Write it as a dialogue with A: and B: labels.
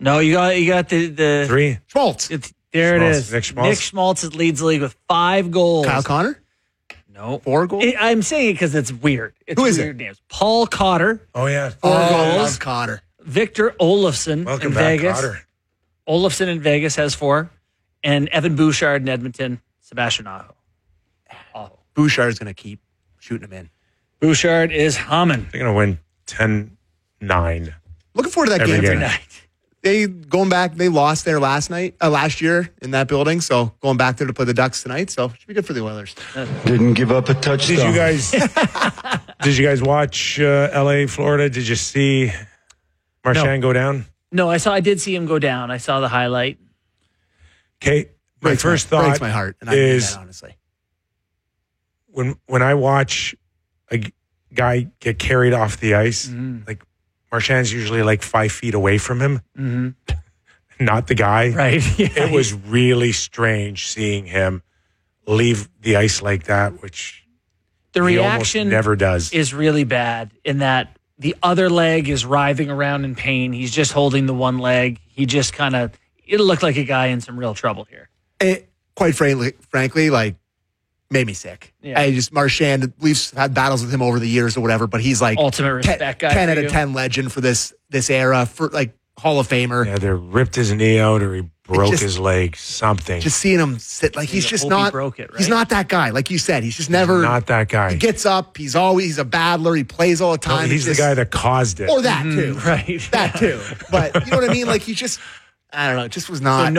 A: No, you got the
B: 3.
C: Schmaltz.
A: There it
B: Schmaltz.
A: is.
B: Nick Schmaltz.
A: Nick Schmaltz leads the league with 5 goals.
C: Kyle Connor.
A: No.
C: 4 goals?
A: I'm saying it because it's weird. It's
C: Who is
A: weird names. Paul Cotter,
B: Oh, yeah.
A: 4
C: I
A: goals.
C: love Cotter.
A: Victor Olofsson
B: Welcome
A: in
B: back,
A: Vegas.
B: Cotter.
A: Olofsson in Vegas has 4. And Evan Bouchard in Edmonton, Sebastian Aho.
C: Bouchard's going to keep shooting him in.
A: Bouchard is humming
B: They're going to win 10-9.
C: Looking forward to that
B: Every
C: game.
B: game.
A: every night.
C: They lost there last year in that building. So going back there to play the Ducks tonight. So it should be good for the Oilers.
D: Didn't give up a touchdown.
B: Did you guys watch LA, Florida? Did you see Marchand go down?
A: No, I did see him go down. I saw the highlight.
B: Okay. My
C: Breaks
B: first
C: breaks
B: thought
C: my heart. And I mean
B: is
C: that, honestly.
B: when I watch a guy get carried off the ice, like Marchand's usually like 5 feet away from him, not the guy.
A: Right. Yeah.
B: It was really strange seeing him leave the ice like that, which
A: the
B: he almost
A: reaction
B: never does.
A: is really bad in that the other leg is writhing around in pain. He's just holding the one leg. He just it looked like a guy in some real trouble here.
C: It, quite frankly, like, made me sick.
A: Yeah.
C: Marchand, we've had battles with him over the years or whatever, but he's like
A: Ultimate respect guy
C: 10
A: for
C: out
A: you.
C: of 10 legend for this era, for like Hall of Famer.
B: Yeah, they ripped his knee out or he broke
C: just-
B: his leg, something.
C: Just seeing him sit, like, he's
A: I
C: just
A: hope he
C: not,
A: broke it, right?
C: he's not that guy. Like you said, he's just never,
B: not that guy.
C: he gets up, he's a battler, he plays all the time.
B: He's the
C: It's
B: guy
C: just-
B: that caused it.
C: or that too.
A: Right.
C: That too. But you know what I mean? Like, he just, I don't know, it just was not.